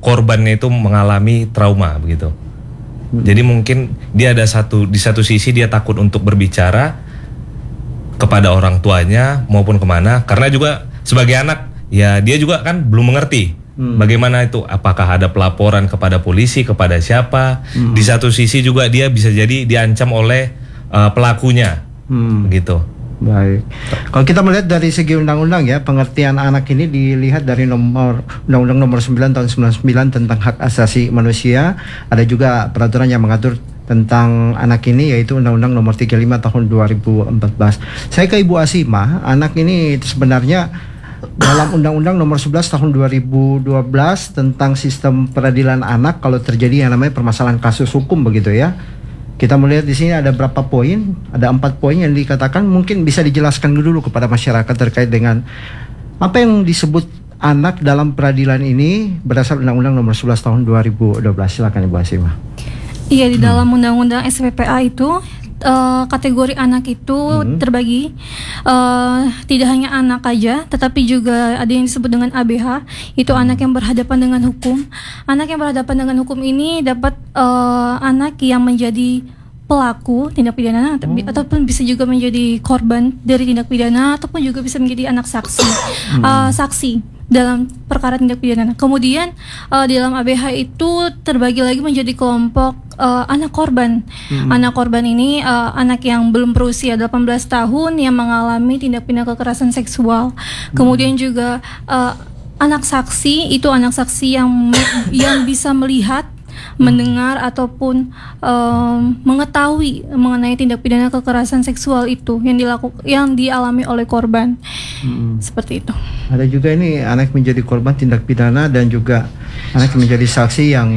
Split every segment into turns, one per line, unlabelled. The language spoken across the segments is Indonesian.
korbannya itu mengalami trauma begitu. Jadi mungkin dia ada di satu sisi dia takut untuk berbicara kepada orang tuanya maupun kemana, karena juga sebagai anak ya dia juga kan belum mengerti bagaimana itu, apakah ada pelaporan kepada polisi, kepada siapa. Di satu sisi juga dia bisa jadi diancam oleh pelakunya begitu.
Baik. Kalau kita melihat dari segi undang-undang ya, pengertian anak ini dilihat dari Undang-Undang nomor 9 tahun 99 tentang hak asasi manusia. Ada juga peraturan yang mengatur tentang anak ini, yaitu Undang-Undang nomor 35 tahun 2014. Saya ke Ibu Asimah, anak ini sebenarnya dalam Undang-Undang nomor 11 tahun 2012 tentang sistem peradilan anak, kalau terjadi yang namanya permasalahan kasus hukum begitu ya. Kita melihat di sini ada berapa poin, ada 4 poin yang dikatakan, mungkin bisa dijelaskan dulu kepada masyarakat terkait dengan apa yang disebut anak dalam peradilan ini berdasar Undang-Undang nomor 11 tahun 2012. Silakan Ibu Asimah.
Iya, di dalam Undang-Undang SPPA itu kategori anak itu terbagi, tidak hanya anak aja, tetapi juga ada yang disebut dengan ABH, itu anak yang berhadapan dengan hukum. Anak yang berhadapan dengan hukum ini dapat anak yang menjadi pelaku tindak pidana ataupun bisa juga menjadi korban dari tindak pidana, ataupun juga bisa menjadi anak saksi, saksi dalam perkara tindak pidana. Kemudian di dalam ABH itu terbagi lagi menjadi kelompok anak korban. Anak korban ini anak yang belum berusia 18 tahun yang mengalami tindak pidana kekerasan seksual. Kemudian juga anak saksi, itu anak saksi yang bisa melihat, mendengar ataupun mengetahui mengenai tindak pidana kekerasan seksual itu yang dialami oleh korban. Seperti itu.
Ada juga ini anak menjadi korban tindak pidana dan juga anak menjadi saksi yang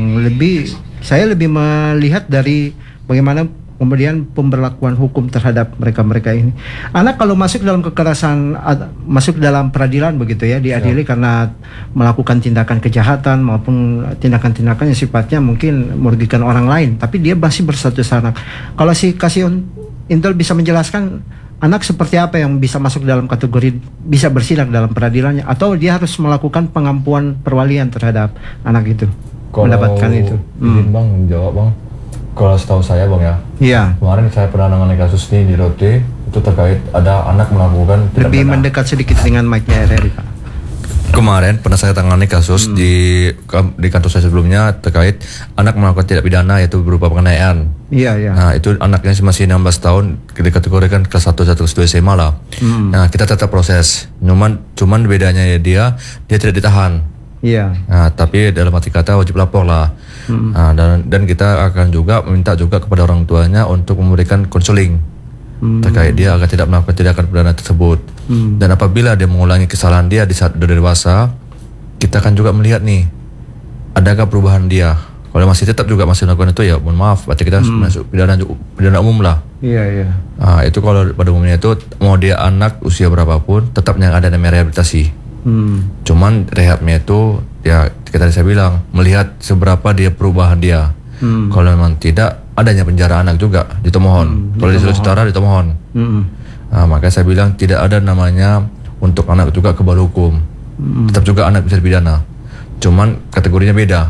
saya lebih melihat dari bagaimana kemudian pemberlakuan hukum terhadap mereka ini. Anak kalau masuk dalam kekerasan, masuk dalam peradilan begitu ya, diadili karena melakukan tindakan kejahatan maupun tindakan-tindakan yang sifatnya mungkin merugikan orang lain, tapi dia masih berstatus anak. Kalau si Kasih Intel bisa menjelaskan anak seperti apa yang bisa masuk dalam kategori bisa bersidang dalam peradilannya, atau dia harus melakukan pengampuan perwalian terhadap anak itu, mendapatkan itu.
Bang, jawab Bang. Kalau setahu saya Bang ya,
iya.
Kemarin saya pernah nangani kasus ini di Rote, itu terkait ada anak melakukan
lebih mendekat sedikit dengan mic-nya RRI Pak.
Kemarin pernah saya tangani kasus di kantor saya sebelumnya terkait anak melakukan tindak pidana, yaitu berupa penganiayaan.
Iya.
Nah itu anaknya masih 16 tahun, dikategorikan kelas 1 atau kelas 2 SMA lah. Nah kita tetap proses, cuman bedanya ya dia tidak ditahan.
Iya.
Nah, tapi dalam arti kata wajib lapor lah. Nah, dan kita akan juga meminta juga kepada orang tuanya untuk memberikan konseling terkait dia agar tidak melakukan tindakan pidana tersebut. Dan apabila dia mengulangi kesalahan dia di saat sudah dewasa, kita akan juga melihat nih, adakah perubahan dia. Kalau masih tetap juga masih melakukan itu, ya mohon maaf, berarti kita masuk pidana umum lah.
Iya.
Nah, itu kalau pada umumnya itu mau dia anak usia berapapun, tetap yang ada namanya rehabilitasi. Cuman rehabnya itu ya kita saya bilang melihat seberapa dia perubahan dia. Kalau memang tidak, adanya penjara anak juga ditomohon. Kalau di Sulawesi Utara ditomohon. Nah, makanya saya bilang tidak ada namanya untuk anak juga kebal hukum. Tetap juga anak bisa dipidana. Cuman kategorinya beda.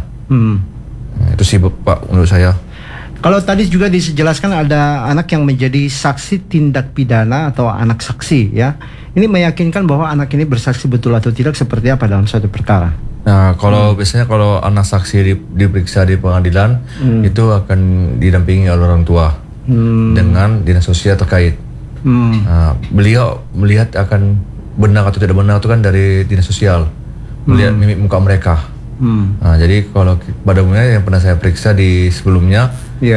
Nah, itu sih Pak menurut saya.
Kalau tadi juga dijelaskan ada anak yang menjadi saksi tindak pidana atau anak saksi ya. Ini meyakinkan bahwa anak ini bersaksi betul atau tidak seperti apa dalam suatu perkara.
Nah, kalau biasanya kalau anak saksi diperiksa di pengadilan, itu akan didampingi oleh orang tua dengan dinas sosial terkait. Nah, beliau melihat akan benar atau tidak benar itu kan dari dinas sosial, melihat mimik muka mereka. Nah, jadi kalau pada umumnya yang pernah saya periksa di sebelumnya,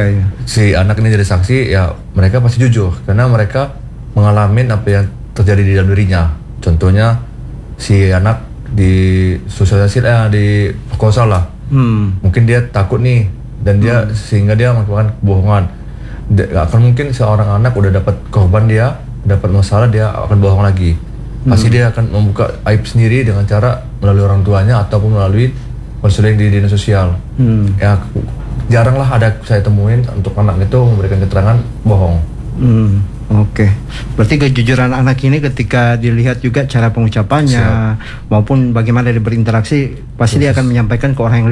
si anak ini jadi saksi, ya mereka pasti jujur karena mereka mengalami apa yang terjadi di dalam dirinya. Contohnya si anak di sosialisasi di perkosa lah, mungkin dia takut nih dan dia sehingga dia melakukan kebohongan. Gak akan mungkin seorang anak udah dapat korban, dia dapat masalah dia akan bohong lagi. Pasti dia akan membuka aib sendiri dengan cara melalui orang tuanya ataupun melalui konseling di dinas sosial. Ya jarang lah ada saya temuin untuk anak itu memberikan keterangan bohong.
Oke. Berarti kejujuran anak ini ketika dilihat juga cara pengucapannya maupun bagaimana dia berinteraksi, pasti dia akan menyampaikan ke orang yang